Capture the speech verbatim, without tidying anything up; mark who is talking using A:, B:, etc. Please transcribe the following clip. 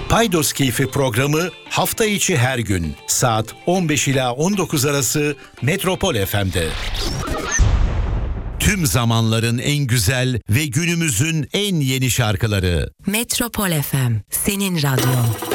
A: Paydos Keyfi programı hafta içi her gün saat on beş ila on dokuz arası Metropol F M'de. Tüm zamanların en güzel ve günümüzün en yeni şarkıları.
B: Metropol F M, senin radyon.